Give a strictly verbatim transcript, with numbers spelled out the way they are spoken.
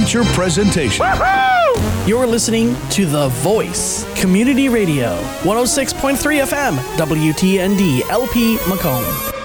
feature presentation. You're listening to The Voice, Community Radio, one oh six point three F M, W T N D L P Macomb.